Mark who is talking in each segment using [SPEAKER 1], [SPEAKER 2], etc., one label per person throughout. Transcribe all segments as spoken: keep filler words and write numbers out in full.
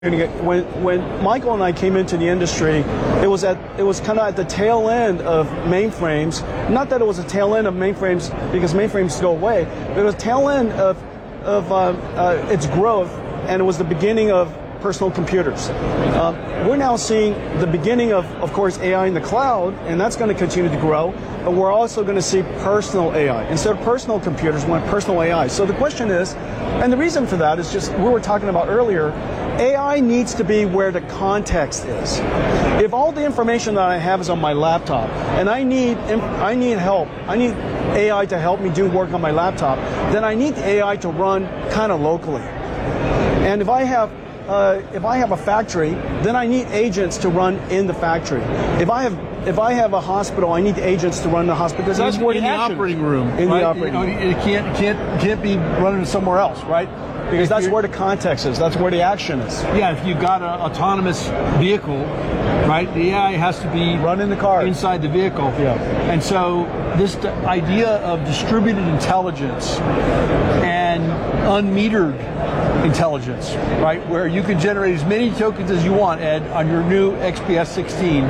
[SPEAKER 1] When when Michael and I came into the industry, it was at it was kind of at the tail end of mainframes. Not that it was a tail end of mainframes because mainframes go away, but it was tail end of of uh, uh, its growth, and it was the beginning of personal computers. Uh, we're now seeing the beginning of, of course, A I in the cloud, and that's going to continue to grow. But we're also going to see personal A I. Instead of personal computers, we want personal A I. So the question is, and the reason for that is just we were talking about earlier, A I needs to be where the context is. If all the information that I have is on my laptop, and I need I need help, I need A I to help me do work on my laptop, then I need A I to run kind of locally. And if I have Uh, if I have a factory, then I need agents to run in the factory. If I have if I have a hospital, I need agents to run the hospital because that's
[SPEAKER 2] in,
[SPEAKER 1] where
[SPEAKER 2] in
[SPEAKER 1] the,
[SPEAKER 2] the
[SPEAKER 1] action,
[SPEAKER 2] operating room.
[SPEAKER 1] In
[SPEAKER 2] right?
[SPEAKER 1] the operating
[SPEAKER 2] you know,
[SPEAKER 1] room,
[SPEAKER 2] it can't can't can't be running somewhere else, right?
[SPEAKER 1] Because that's where the context is. That's where the action is.
[SPEAKER 2] Yeah, if you've got an autonomous vehicle, right, the A I has to be
[SPEAKER 1] run in the car
[SPEAKER 2] inside the vehicle.
[SPEAKER 1] Yeah.
[SPEAKER 2] And so this idea of distributed intelligence and unmetered intelligence, right, where you can generate as many tokens as you want, Ed, on your new X P S sixteen.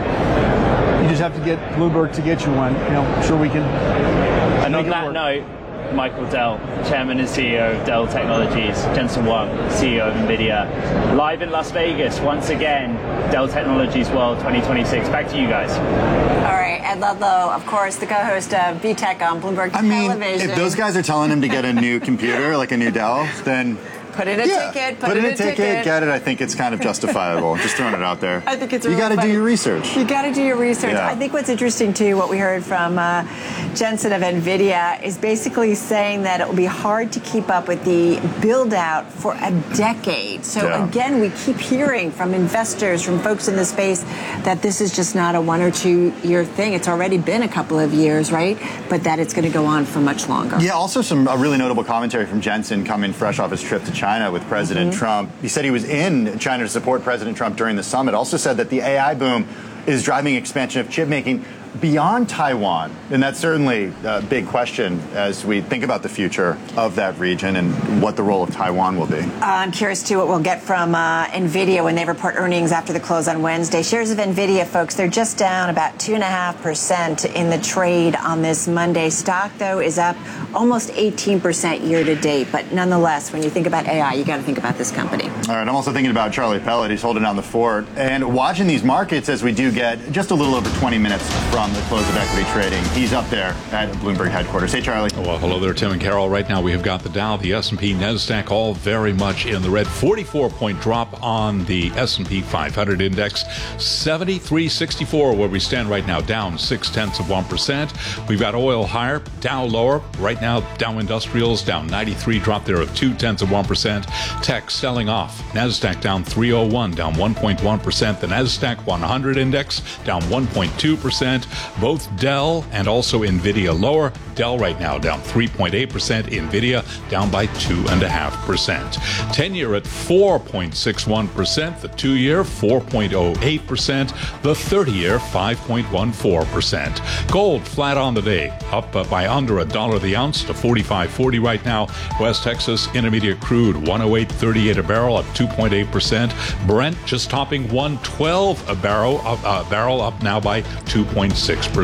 [SPEAKER 2] You just have to get Bloomberg to get you one. You know, I'm sure we can.
[SPEAKER 3] And on that note, Michael Dell, Chairman and C E O of Dell Technologies, Jensen Huang, C E O of NVIDIA, live in Las Vegas once again, Dell Technologies World twenty twenty-six. Back to you guys.
[SPEAKER 4] All right, Ed Ludlow, of course, the co-host of V TEC on Bloomberg
[SPEAKER 5] I mean,
[SPEAKER 4] Television.
[SPEAKER 5] If those guys are telling him to get a new computer, like a new Dell, then
[SPEAKER 4] Put in a
[SPEAKER 5] yeah,
[SPEAKER 4] ticket. Put,
[SPEAKER 5] put in,
[SPEAKER 4] in
[SPEAKER 5] a,
[SPEAKER 4] a
[SPEAKER 5] ticket,
[SPEAKER 4] ticket.
[SPEAKER 5] Get it. I think it's kind of justifiable. Just throwing it out there.
[SPEAKER 4] I think it's
[SPEAKER 5] you
[SPEAKER 4] really
[SPEAKER 5] got to do
[SPEAKER 4] funny.
[SPEAKER 5] your research.
[SPEAKER 4] You got to do your research.
[SPEAKER 5] Yeah.
[SPEAKER 4] I think what's interesting too, what we heard from uh, Jensen of NVIDIA, is basically saying that it will be hard to keep up with the build out for a decade. So
[SPEAKER 5] yeah.
[SPEAKER 4] again, we keep hearing from investors, from folks in the space, that this is just not a one or two year thing. It's already been a couple of years, right? But that it's going to go on for much longer.
[SPEAKER 5] Yeah. Also, some a really notable commentary from Jensen coming fresh off his trip to China with President. Mm-hmm. Trump. He said he was in China to support President Trump during the summit. Also said that the A I boom is driving expansion of chip making beyond Taiwan. And that's certainly a big question as we think about the future of that region and what the role of Taiwan will be.
[SPEAKER 4] Uh, I'm curious, too, what we'll get from uh, NVIDIA when they report earnings after the close on Wednesday. Shares of NVIDIA, folks, they're just down about two point five percent in the trade on this Monday. Stock, though, is up almost eighteen percent year to date. But nonetheless, when you think about A I, you got to think about this company.
[SPEAKER 5] All right, I'm also thinking about Charlie Pellet. He's holding down the fort and watching these markets as we do get just a little over twenty minutes from the close of equity trading. He's up there at Bloomberg headquarters. Hey, Charlie.
[SPEAKER 6] Well, hello there, Tim and Carol. Right now we have got the Dow, the S and P, NASDAQ all very much in the red. forty-four point drop on the S and P five hundred index. seventy-three sixty-four where we stand right now, down six tenths of one percent. We've got oil higher, Dow lower. Right now, Dow Industrials down ninety-three, drop there of two tenths of one percent. Tech selling off. NASDAQ down three oh one, down one point one percent. The NASDAQ one hundred index down one point two percent. Both Dell and also NVIDIA lower. Dell right now down three point eight percent. NVIDIA down by two point five percent. ten-year at four point six one percent. The two-year four point oh eight percent. The thirty-year five point one four percent. Gold flat on the day, up by under a dollar the ounce to forty-five forty right now. West Texas Intermediate crude one oh eight thirty-eight a barrel, up two point eight percent. Brent just topping one twelve a barrel, uh, barrel up now by two point six percent.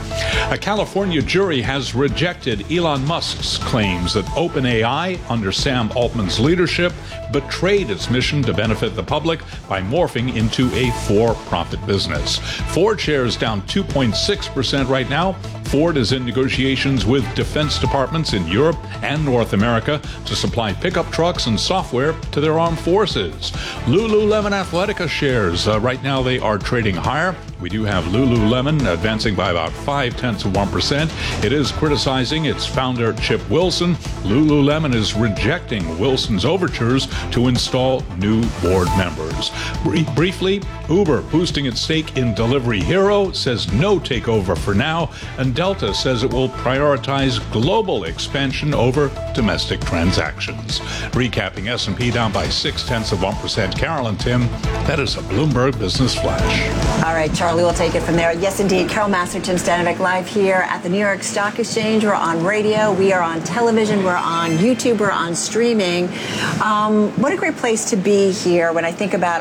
[SPEAKER 6] A California jury has rejected Elon Musk's claims that OpenAI, under Sam Altman's leadership, betrayed its mission to benefit the public by morphing into a for-profit business. Ford shares down two point six percent right now. Ford is in negotiations with defense departments in Europe and North America to supply pickup trucks and software to their armed forces. Lululemon Athletica shares, uh, right now they are trading higher. We do have Lululemon advancing by about five tenths of one percent. It is criticizing its founder, Chip Wilson. Lululemon is rejecting Wilson's overtures to install new board members. Br- briefly, Uber boosting its stake in Delivery Hero, says no takeover for now, and Delta says it will prioritize global expansion over domestic transactions. Recapping, S and P down by six tenths of one percent. Carol and Tim, that is a Bloomberg Business Flash.
[SPEAKER 4] All right, Charlie. Charlie will take it from there. Yes, indeed. Carol Masterton, Stanovic, live here at the New York Stock Exchange. We're on radio. We are on television. We're on YouTube. We're on streaming. Um, what a great place to be here when I think about